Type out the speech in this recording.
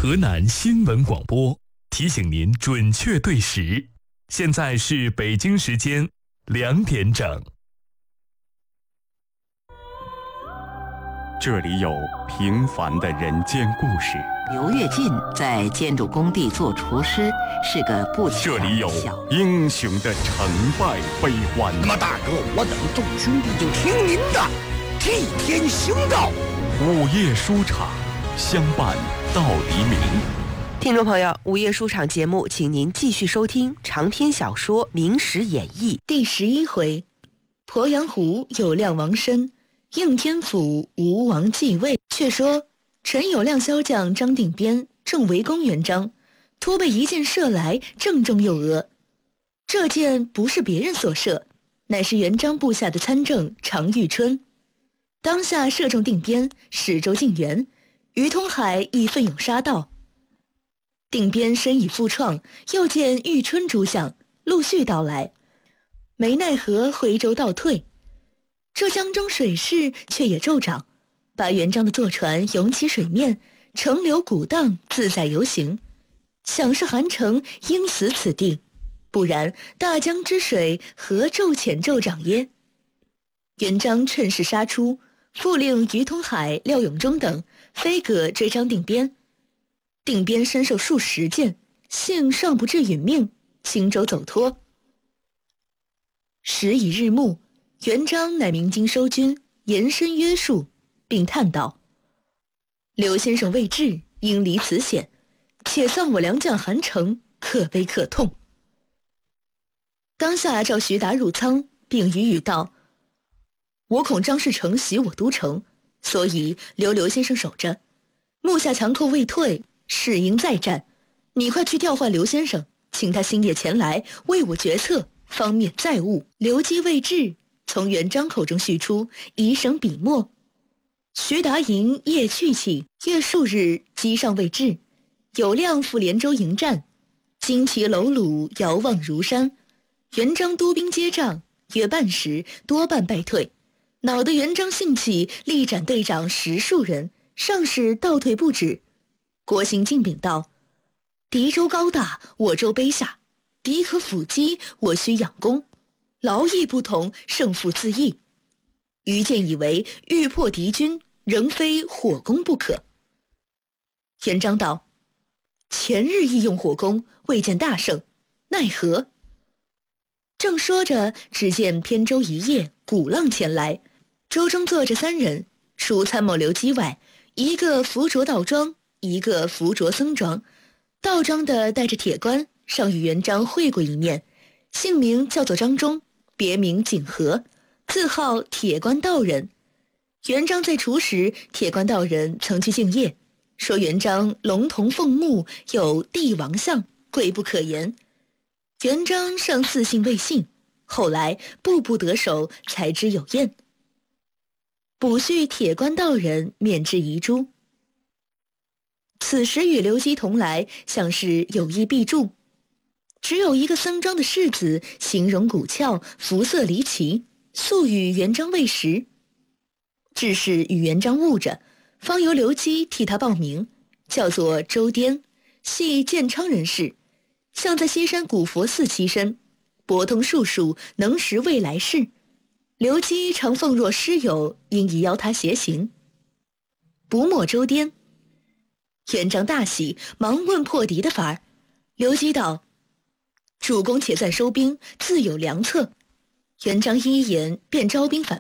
河南新闻广播提醒您准确对时，现在是北京时间2点整。 这里有平凡的人间故事。 刘跃进在建筑工地做厨师，是个不起眼的小。 这里有英雄的成败悲欢。 那么大哥，我等众兄弟就听您的，替天行道。 午夜书场，相伴到黎明。 听众朋友，午夜书场节目，请您继续收听长篇小说《明史演义》 第11回：鄱阳湖有亮王身，应天府吴王继位。却说陈友谅骁将张定边正围攻元璋，突被一箭射来，正中右额。这箭不是别人所射，乃是元璋部下的参政常遇春。当下射中定边，使州尽援，于通海亦奋勇杀到。定边身已负创，又见遇春诸将陆续到来，没奈何回州倒退。这江中水势却也骤涨，把元璋的坐船涌起水面，乘流鼓荡，自在游行。想是韩城应死此地，不然大江之水何骤浅骤涨耶？元璋趁势杀出，复令于通海、廖永忠等飞戈追张定边。定边身受数十箭，幸尚不至殒命，轻舟走脱。时已日暮，元璋乃鸣金收军，延伸约束，并叹道：刘先生未至，应离此险，且丧我良将韩城，可悲可痛。当下召徐达入仓，并语道：我恐张士诚袭我都城，所以留刘先生守着，目下强寇未退，是应再战。你快去调换刘先生，请他星夜前来为我决策，方免再误。刘基未至，从元璋口中叙出，以省笔墨。徐达营夜去起，月数日机尚未至，有亮赴连州迎战，旌旗楼橹，遥望如山。元璋督兵接仗，约半时多半败退，恼得元璋兴起，力斩队长10数人，上使倒退不止。国兴进禀道：敌州高大，我州卑下，敌可伏击，我需养攻，劳逸不同，胜负自异。于见以为欲破敌军，仍非火攻不可。元璋道：前日亦用火攻，未见大胜，奈何？正说着，只见偏舟一叶，鼓浪前来，舟中坐着3人，除参谋刘基外，一个服着道装，一个服着僧装。道装的戴着铁冠，上与元璋会过一面，姓名叫做张忠，别名景和，自号铁冠道人。元璋在除时，铁冠道人曾去敬业，说元璋龙瞳凤目，有帝王相，贵不可言。元璋尚似信未信，后来步步得手，才知有验。补叙铁冠道人免之遗珠。此时与刘基同来，像是有意必助。只有一个僧装的士子，形容古峭，肤色离奇，素与元璋未识。只是与元璋误着，方由刘基替他报名，叫做周颠，系建昌人士，像在西山古佛寺栖身，博通术数，能识未来事。刘基常奉若师友，因宜邀他携行。不莫周颠。元璋大喜，忙问破敌的法儿。刘基道：主公且暂收兵，自有良策。元璋依言，便招兵反